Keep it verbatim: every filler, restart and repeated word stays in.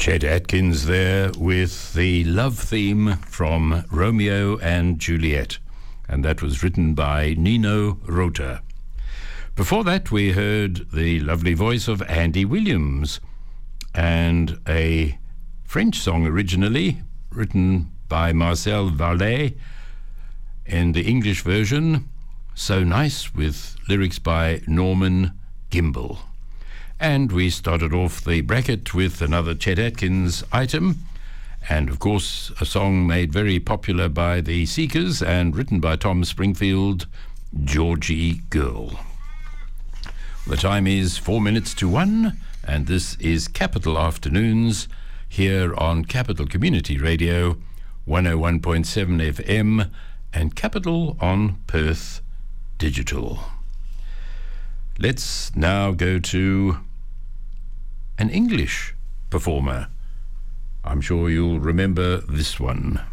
Chet Atkins there with the love theme from Romeo and Juliet, and that was written by Nino Rota. Before that, we heard the lovely voice of Andy Williams and a French song originally written by Marcel Varlet in the English version, So Nice, with lyrics by Norman Gimbel. And we started off the bracket with another Chet Atkins item, and of course a song made very popular by the Seekers and written by Tom Springfield, Georgie Girl. The time is four minutes to one, and this is Capital Afternoons here on Capital Community Radio, one oh one point seven F M, and Capital on Perth Digital. Let's now go to an English performer. I'm sure you'll remember this one.